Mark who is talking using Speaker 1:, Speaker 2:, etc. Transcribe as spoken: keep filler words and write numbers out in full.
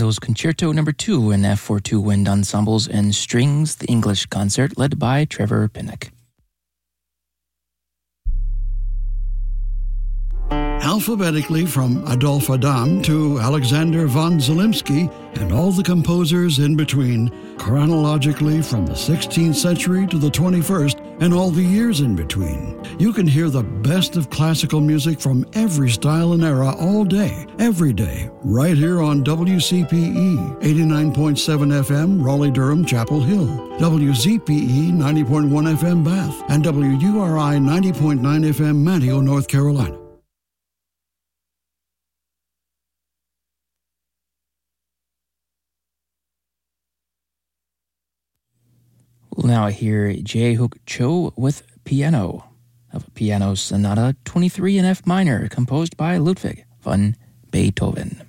Speaker 1: those Concerto Number Two in F for two wind ensembles and strings, the English Concert led by Trevor Pinnock.
Speaker 2: Alphabetically from Adolphe Adam to Alexander von Zelensky and all the composers in between, chronologically from the sixteenth century to the twenty-first and all the years in between. You can hear the best of classical music from every style and era all day, every day, right here on W C P E eighty-nine point seven F M, Raleigh-Durham, Chapel Hill, W Z P E ninety point one F M, Bath, and W U R I ninety point nine F M, Manteo, North Carolina.
Speaker 1: We'll now hear Jae-hook Cho with Piano, of Piano Sonata twenty-three in F minor, composed by Ludwig van Beethoven.